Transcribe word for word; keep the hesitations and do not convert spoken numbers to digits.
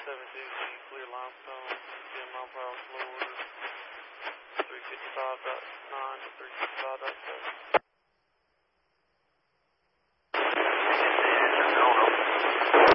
seven fifty, clear limestone, ten mile per hour slower, three fifty-five point nine to three fifty-five point seven.